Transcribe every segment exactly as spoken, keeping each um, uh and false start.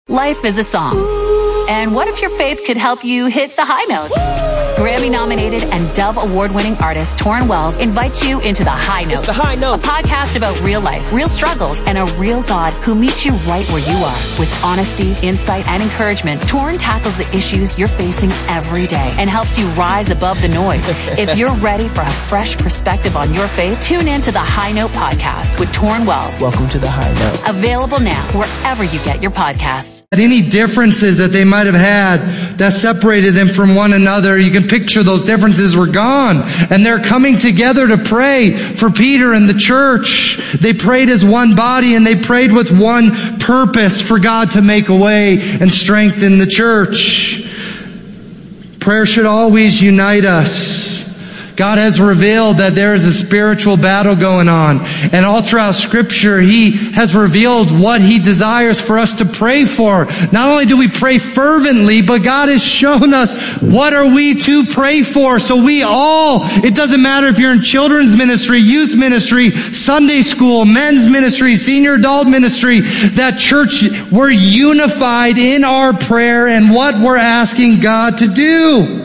Life is a song. And what if your faith could help you hit the high notes? Grammy-nominated and Dove Award-winning artist Torrin Wells invites you into The High Note. It's The High Note. A podcast about real life, real struggles, and a real God who meets you right where you are. With honesty, insight, and encouragement, Torrin tackles the issues you're facing every day and helps you rise above the noise. If you're ready for a fresh perspective on your faith, tune in to The High Note podcast with Torrin Wells. Welcome to The High Note. Available now wherever you get your podcasts. Any differences that they might have had that separated them from one another, you can picture those differences were gone. And they're coming together to pray for Peter and the church. They prayed as one body and they prayed with one purpose for God to make a way and strengthen the church. Prayer should always unite us. God has revealed that there is a spiritual battle going on. And all throughout Scripture, He has revealed what He desires for us to pray for. Not only do we pray fervently, but God has shown us what are we to pray for. So we all, it doesn't matter if you're in children's ministry, youth ministry, Sunday school, men's ministry, senior adult ministry, that church, we're unified in our prayer and what we're asking God to do.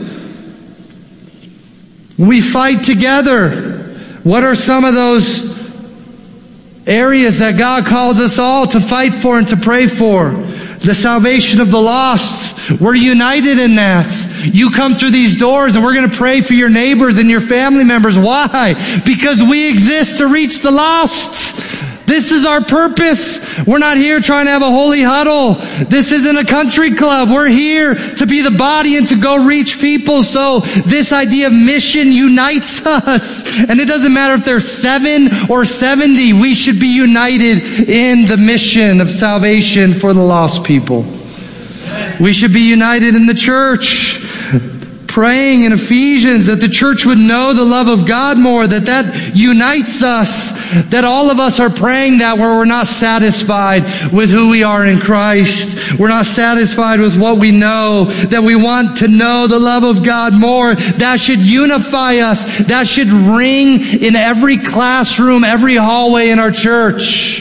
We fight together. What are some of those areas that God calls us all to fight for and to pray for? The salvation of the lost. We're united in that. You come through these doors and we're going to pray for your neighbors and your family members. Why? Because we exist to reach the lost. This is our purpose. We're not here trying to have a holy huddle. This isn't a country club. We're here to be the body and to go reach people. So this idea of mission unites us. And it doesn't matter if they're seven or seventy. We should be united in the mission of salvation for the lost people. We should be united in the church. Praying in Ephesians that the church would know the love of God more, that that unites us, that all of us are praying that where we're not satisfied with who we are in Christ. We're not satisfied with what we know, that we want to know the love of God more. That should unify us. That should ring in every classroom, every hallway in our church.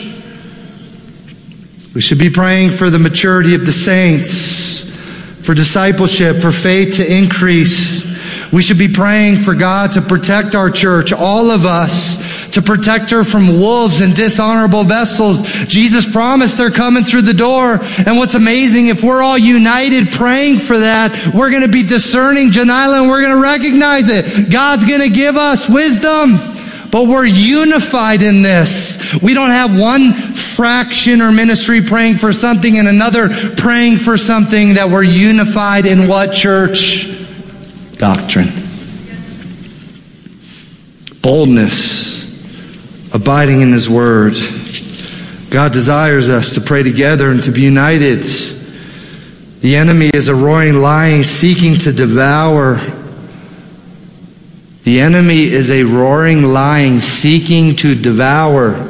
We should be praying for the maturity of the saints, for discipleship, for faith to increase. We should be praying for God to protect our church, all of us, to protect her from wolves and dishonorable vessels. Jesus promised they're coming through the door. And what's amazing, if we're all united praying for that, we're going to be discerning, Janila, and we're going to recognize it. God's going to give us wisdom. But we're unified in this. We don't have one fraction or ministry praying for something and another praying for something. That we're unified in what, church? Doctrine. Boldness. Abiding in His Word. God desires us to pray together and to be united. The enemy is a roaring lion seeking to devour. The enemy is a roaring lion seeking to devour.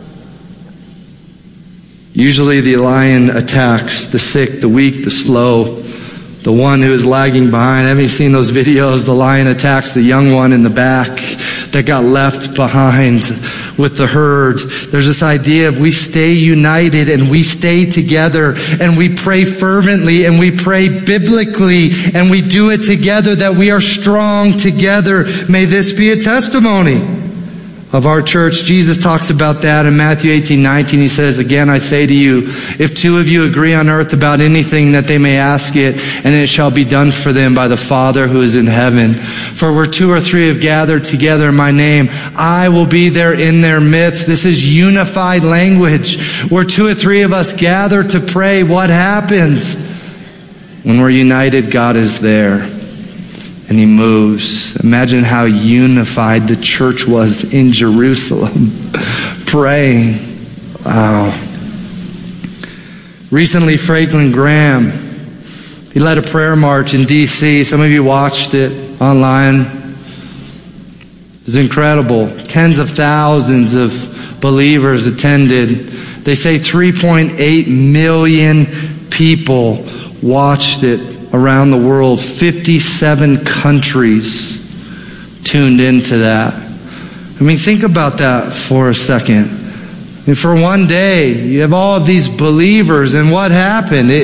Usually the lion attacks the sick, the weak, the slow, the one who is lagging behind. Haven't you seen those videos? The lion attacks the young one in the back that got left behind with the herd. There's this idea of we stay united and we stay together and we pray fervently and we pray biblically and we do it together, that we are strong together. May this be a testimony of our church. Jesus talks about that in Matthew eighteen nineteen. He says, again, I say to you, if two of you agree on earth about anything that they may ask it, and it shall be done for them by the Father who is in heaven. For where two or three have gathered together in my name, I will be there in their midst. This is unified language. Where two or three of us gather to pray, what happens? When we're united, God is there. And He moves. Imagine how unified the church was in Jerusalem, praying. Wow. Recently, Franklin Graham, he led a prayer march in D C Some of you watched it online. It was incredible. Tens of thousands of believers attended. They say three point eight million people watched it around the world. fifty-seven countries tuned into that. I mean, think about that for a second. And for one day, you have all of these believers, and what happened? It,